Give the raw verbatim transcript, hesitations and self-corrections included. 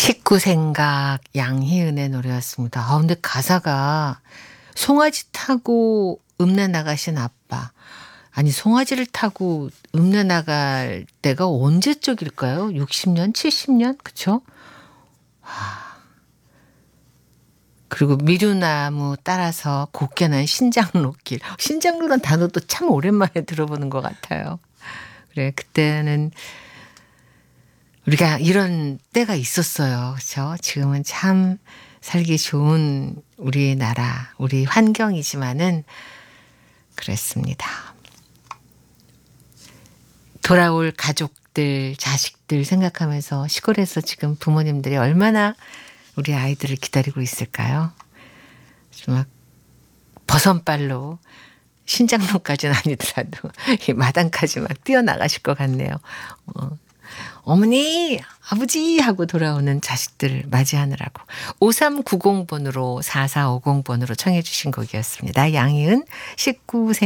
식구 생각 양희은의 노래였습니다. 아 근데 가사가 송아지 타고 읍내 나가신 아빠. 아니 송아지를 타고 읍내 나갈 때가 언제 쪽일까요? 육십 년, 칠십 년? 그쵸? 와. 그리고 미루나무 따라서 곱게 난 신장로길. 신장로란 단어도 참 오랜만에 들어보는 것 같아요. 그래 그때는 우리가 이런 때가 있었어요. 그렇죠? 지금은 참 살기 좋은 우리나라, 우리 환경이지만은 그랬습니다. 돌아올 가족들, 자식들 생각하면서 시골에서 지금 부모님들이 얼마나 우리 아이들을 기다리고 있을까요? 막 버선발로 신장로까지는 아니더라도 이 마당까지 막 뛰어나가실 것 같네요. 어. 어머니, 아버지 하고 돌아오는 자식들을 맞이하느라고. 오삼구공 번으로 사사오공 번으로 청해 주신 곡이었습니다. 양희은 십구 세